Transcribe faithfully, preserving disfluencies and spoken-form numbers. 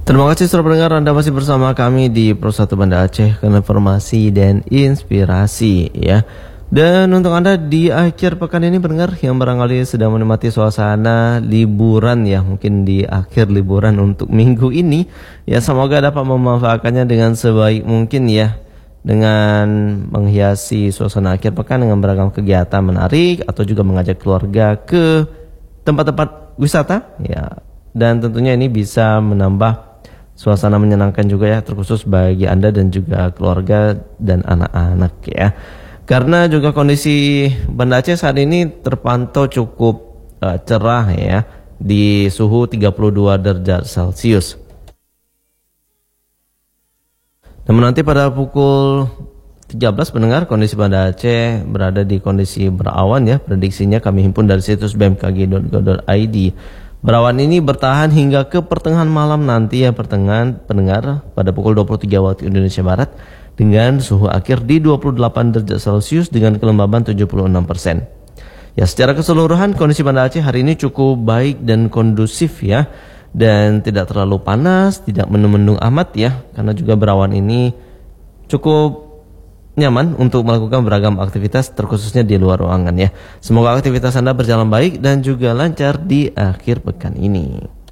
Terima kasih sudah mendengar, Anda masih bersama kami di Pro satu Banda Aceh, informasi dan inspirasi ya. Dan untuk Anda di akhir pekan ini pendengar yang barangkali sedang menikmati suasana liburan ya, mungkin di akhir liburan untuk minggu ini ya, semoga dapat memanfaatkannya dengan sebaik mungkin ya, dengan menghiasi suasana akhir pekan dengan beragam kegiatan menarik atau juga mengajak keluarga ke tempat-tempat wisata ya. Dan tentunya ini bisa menambah suasana menyenangkan juga ya, terkhusus bagi Anda dan juga keluarga dan anak-anak ya. Karena juga kondisi Banda Aceh saat ini terpantau cukup uh, cerah ya, di suhu tiga puluh dua derajat Celcius. Namun nanti pada pukul tiga belas pendengar, kondisi Banda Aceh berada di kondisi berawan ya. Prediksinya kami himpun dari situs b m k g dot go dot i d. Berawan ini bertahan hingga ke pertengahan malam nanti ya, pertengahan pendengar, pada pukul dua puluh tiga waktu Indonesia Barat, dengan suhu akhir di dua puluh delapan derajat Celcius dengan kelembaban tujuh puluh enam persen. Ya, secara keseluruhan kondisi Banda Aceh hari ini cukup baik dan kondusif ya, dan tidak terlalu panas, tidak mendung-mendung amat ya, karena juga berawan ini cukup nyaman untuk melakukan beragam aktivitas, terkhususnya di luar ruangan ya. Semoga aktivitas Anda berjalan baik dan juga lancar di akhir pekan ini.